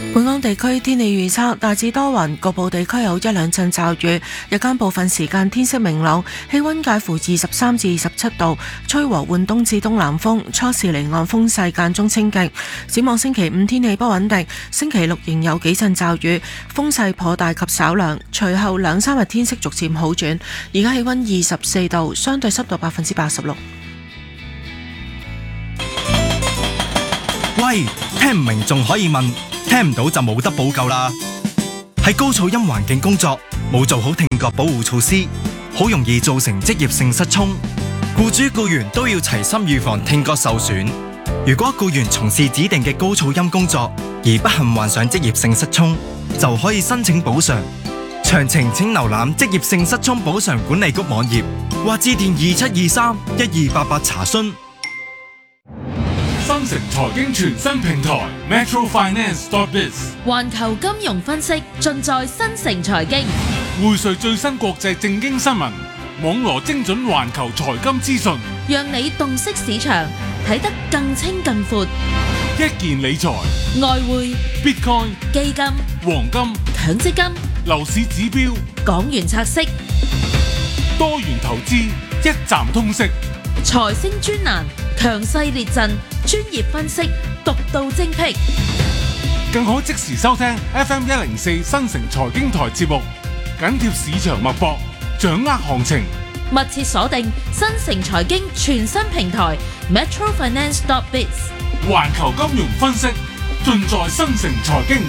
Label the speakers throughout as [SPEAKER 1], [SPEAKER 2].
[SPEAKER 1] 本港地區天氣預測大致多雲，局部地區有一兩陣驟雨，日間部分時間天色明朗，氣溫介乎23至27度，吹和緩東至東南風，初時離岸風勢間中清勁。展望星期五天氣不穩定，星期六仍有幾陣驟雨，風勢頗大及稍涼，隨後兩三日天色逐漸好轉。而家氣溫24度，相對濕度86%。
[SPEAKER 2] 喂，聽唔明仲可以問，聽唔到就冇得補救啦。喺高噪音環境工作，冇做好聽覺保護措施，好容易造成職業性失聰。僱主僱員都要齊心預防聽覺受損。如果僱員從事指定嘅高噪音工作而不幸患上職業性失聰，就可以申請補償。詳情請瀏覽職業性失聰補償管理局網頁或致電2723-1288查詢。
[SPEAKER 3] 新城財經全新平台 metrofinance.biz，
[SPEAKER 4] 環球金融分析盡在新城財經，
[SPEAKER 3] 匯萃最新國際政經新聞，網羅精準環球財金資訊，
[SPEAKER 4] 讓你洞悉市場，睇得更清更闊。
[SPEAKER 3] 一件理財、
[SPEAKER 4] 外匯、
[SPEAKER 3] Bitcoin、
[SPEAKER 4] 基金、
[SPEAKER 3] 黃金、
[SPEAKER 4] 強積金、
[SPEAKER 3] 樓市指標、
[SPEAKER 4] 港元拆息、
[SPEAKER 3] 多元投資，一站通識。
[SPEAKER 4] 財星專欄，強勢列陣，專業分析，獨到精闢，
[SPEAKER 3] 更可即時收聽 FM104 新城財經台節目，緊貼市場脈搏，掌握行情。
[SPEAKER 4] 密切鎖定新城財經全新平台 metrofinance.biz，
[SPEAKER 3] 環球金融分析盡在新城財經。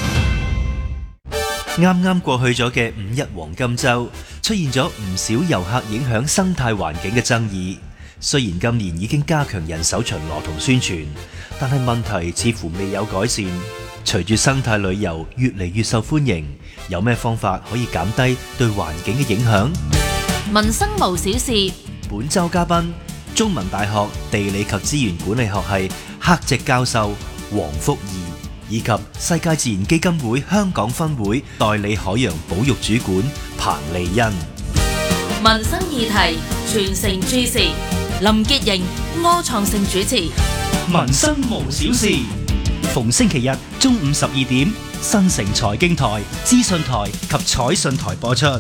[SPEAKER 5] 啱啱過去咗嘅五一黃金週，出現咗唔少遊客影響生態環境嘅爭議。雖然今年已經加強人手巡邏同宣傳，但係問題似乎未有改善。隨住生態旅遊越嚟越受歡迎，有咩方法可以減低對環境嘅影響？
[SPEAKER 4] 民生無小事。
[SPEAKER 5] 本週嘉賓，中文大學地理及資源管理學系客席教授黃福義，以及世界自然基金會香港分會代理海洋保育主管彭麗欣。
[SPEAKER 4] 民生議題，全城注視。林潔瑩、柯創盛主持。
[SPEAKER 5] 民生無小事，逢星期日中午12點，新城財經台、資訊台及彩訊台播出。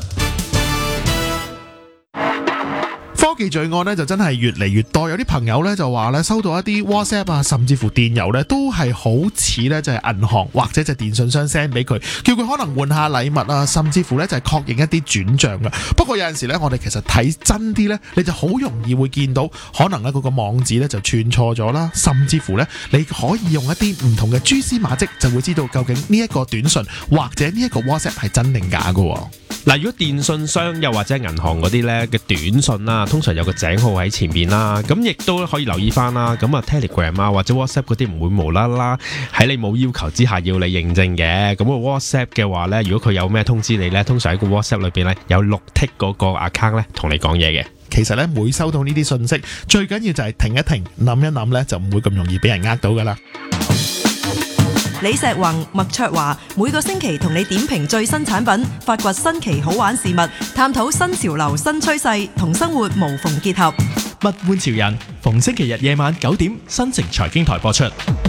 [SPEAKER 6] 科技罪案咧就真係越嚟越多，有啲朋友咧就話咧收到一啲 WhatsApp 啊，甚至乎電郵咧都係好似咧就係銀行或者就係電信商 send 俾佢，叫佢可能換下禮物啊，甚至乎咧就係確認一啲轉賬嘅。不過有陣時咧，我哋其實睇真啲咧，你就好容易會見到可能咧嗰個網址咧就串錯咗啦，甚至乎咧你可以用一啲唔同嘅蛛絲馬跡，就會知道究竟呢一個短信或者呢一個 WhatsApp 係真定假㗎。
[SPEAKER 7] 嗱，如果電信商又或者銀行嗰啲咧嘅短信啦，通常有個井號喺前面啦，咁亦都可以留意翻啦。咁啊 Telegram 啊或者 WhatsApp 嗰啲唔會無啦啦喺你冇要求之下要你認證嘅。咁個 WhatsApp 嘅話咧，如果佢有咩通知你咧，通常喺個 WhatsApp 裏邊咧有綠剔嗰個 account 咧同你講嘢嘅。
[SPEAKER 6] 其實咧每收到呢啲信息，最緊要就係停一停，諗一諗咧，就唔會咁容易俾人呃到噶啦。
[SPEAKER 8] 李石宏、麥卓華每個星期同你點評最新產品，發掘新奇好玩事物，探討新潮流新趨勢，同生活無縫結合。
[SPEAKER 9] 物玩潮人，逢星期日夜晚9點，新城財經台播出。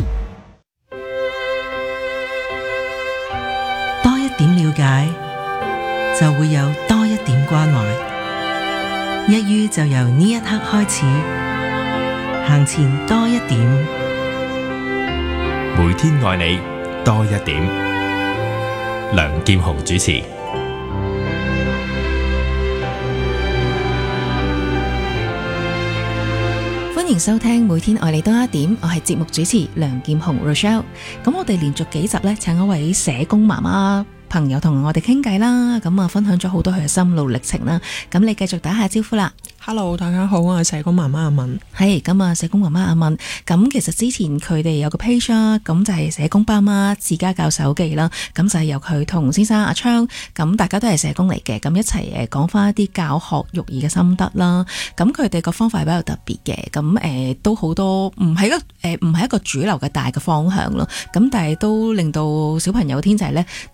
[SPEAKER 10] 多一點了解，就會有多一點關懷。一於就由呢一刻開始，行前多一點。
[SPEAKER 9] 每天愛你多一點。梁劍雄主持。
[SPEAKER 11] 歡迎收聽每天愛你多一點，我係節目主持梁劍雄 Rochelle。咁我哋連續幾集咧，請一位社工媽媽朋友同我哋傾偈啦，咁啊分享咗好多佢嘅心路歷程啦。咁你繼續打下招呼啦。
[SPEAKER 12] Hello， 大家好，我係社工媽媽阿敏。
[SPEAKER 11] 係咁啊，社工媽媽阿敏。咁其實之前佢哋有個 page 啦，咁就係社工爸媽自家教手記啦。咁就係由佢同先生阿昌，咁大家都係社工嚟嘅，咁一齊講翻一啲教學育兒嘅心得啦。咁佢哋個方法係比較特別嘅，咁都好多唔係一個主流嘅大嘅方向咯。咁但係都令到小朋友天仔咧都一個好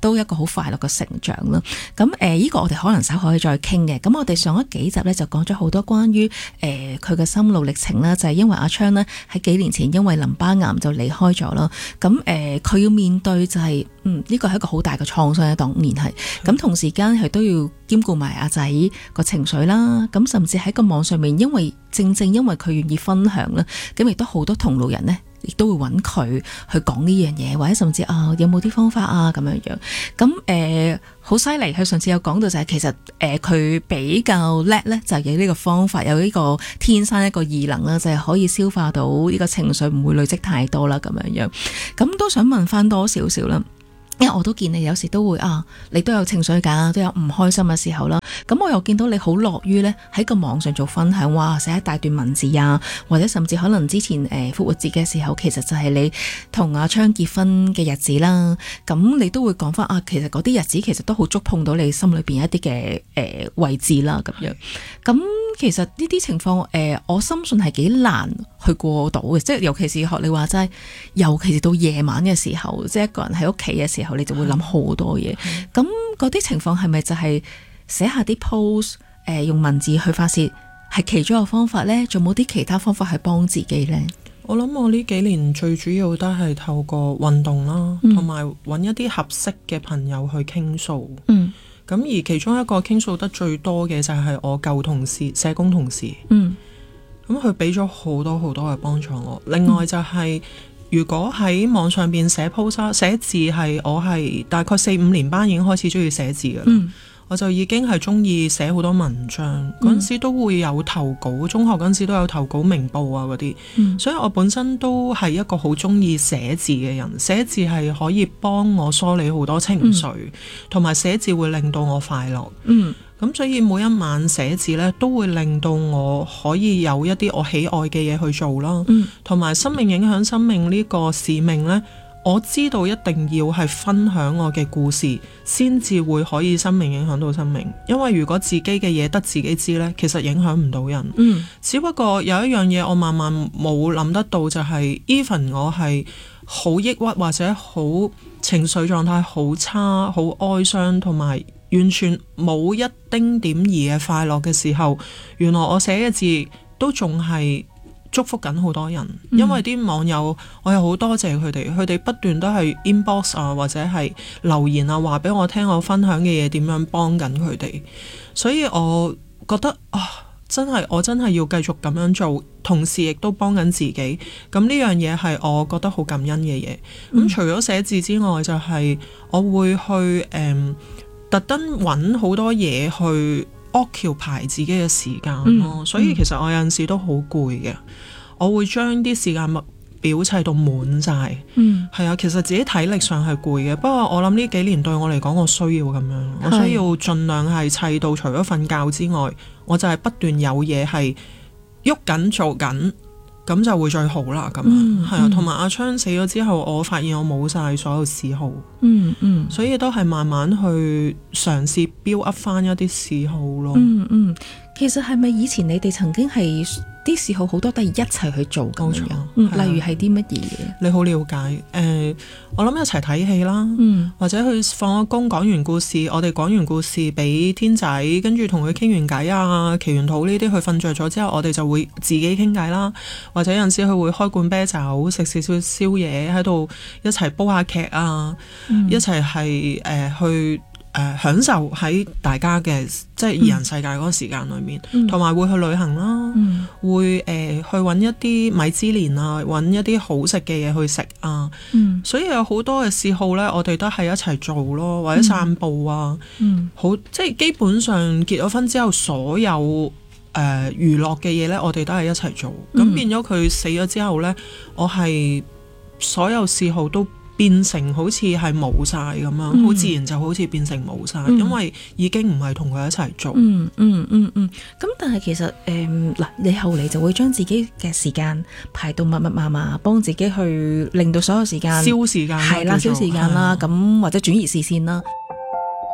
[SPEAKER 11] 快樂嘅成長啦。咁呢個我哋可能稍後可以再傾嘅。咁我哋上一幾集咧就講咗好多關於佢嘅心路歷程啦，就係因為阿昌呢，喺幾年前因為淋巴癌就離開咗啦。咁佢要面對就係呢個係一個好大嘅創傷，當然係。咁同時間佢都要兼顧埋阿仔個情緒啦。咁甚至喺個網上面，正因為佢願意分享啦，咁亦都好多同路人呢，亦都會揾佢去講呢樣嘢，或者甚至有冇啲方法啊咁樣樣。咁好犀利，佢上次有講到就係其實佢比較叻呢，就有呢個方法，有呢個天生一個異能啦，就係可以消化到呢個情緒，唔會累積太多啦咁樣樣。咁都想問翻多少少啦。因為我都見你有時都會你都有情緒㗎，都有唔開心嘅時候啦。咁我又見到你好樂於呢喺個網上做分享，哇，寫一大段文字啊，或者甚至可能之前復活節嘅時候，其實就係你同阿昌結婚嘅日子啦。咁你都會講翻其實嗰啲日子其實都好觸碰到你心裏邊一啲嘅位置啦咁樣。咁其實呢啲情況我深信係幾難去過到嘅，即係尤其是學你話齋，尤其是到夜晚嘅時候，即係一個人喺屋企嘅時候，你就會諗好多嘢。咁嗰啲情況係咪就係寫下啲 post，用文字去發洩，係其中一個方法呢？仲冇啲其他方法去幫自己呢？
[SPEAKER 12] 我諗我呢幾年最主要都係透過運動啦，同埋揾一啲合適嘅朋友去傾訴。咁而其中一個傾訴得最多嘅就係我舊同事，社工同事。咁佢俾咗好多好多嘅幫助我。另外就係如果喺網上邊寫 post 寫字，我係大概4-5年班已經開始中意寫字噶啦。我就已經係中意寫好多文章，嗰陣時都會有投稿，中學嗰陣時都有投稿明報啊嗰啲，所以我本身都係一個好中意寫字嘅人。寫字係可以幫我梳理好多情緒，同埋寫字會令到我快樂。咁所以每一晚寫字呢，都會令到我可以有一啲我喜愛嘅嘢去做啦。同埋生命影響生命呢個使命呢，我知道一定要係分享我嘅故事，先至會可以生命影響到生命。因為如果自己嘅嘢得自己知呢，其實影響唔到人。只不過有一樣嘢我慢慢冇諗得到，就係 even 我係好抑鬱或者好情緒狀態好差、好哀傷，同埋完全冇一丁點兒嘅快樂嘅時候，原來我寫嘅字都仲係祝福緊好多人。因為啲網友，我有好多謝佢哋，佢哋不斷都係 inbox 啊，或者係留言啊，話俾我聽我分享嘅嘢點樣幫緊佢哋。所以我覺得我真係要繼續咁樣做，同時亦都幫緊自己。咁呢樣嘢係我覺得好感恩嘅嘢。咁除咗寫字之外，就係我會去特登揾好多嘢去occupy自己嘅時間咯。所以其實我有陣時都好攰嘅，我會將啲時間表砌到滿晒。係啊，其實自己體力上係攰嘅，不過我諗呢幾年對我嚟講，我需要咁樣，我需要盡量係砌到除咗瞓覺之外，我就係不斷有嘢係喐緊做緊，咁就會最好啦。咁樣係啊，同埋阿昌死咗之後，我發現我冇晒所有嗜好。所以都係慢慢去嘗試 build up 翻一啲嗜好咯。
[SPEAKER 11] 其實係咪以前你哋曾經係啲嗜好好多都係一齊去做咁樣？例如係啲乜嘢？
[SPEAKER 12] 你好了解。我諗一齊睇戲啦，或者去放咗工講完故事，我哋講完故事俾天仔，跟住同佢傾完偈啊，祈完禱呢啲，佢瞓着咗之後，我哋就會自己傾偈啦。或者有陣時佢會開罐啤酒，食少少宵夜喺度一齊煲下劇啊，一齊係去享受喺大家嘅即係二人世界嗰個時間裏面，同埋會去旅行啦，會去揾一啲米芝蓮啊，揾一啲好食嘅嘢去食啊。所以有好多嘅嗜好呢，我哋都係一齊做咯，或者散步啊。好，即係基本上結咗婚之後，所有娛樂嘅嘢呢，我哋都係一齊做。咁變咗佢死咗之後呢，我係所有嗜好都變成好似係冇晒咁樣，好自然就好似變成冇晒，因為已經唔係同佢一齊做。
[SPEAKER 11] 咁但係其實你後嚟就會將自己嘅時間排到密密麻麻，幫自己去令到所有時間
[SPEAKER 12] 消時間，
[SPEAKER 11] 係啦，消時間啦，咁或者轉移視線啦。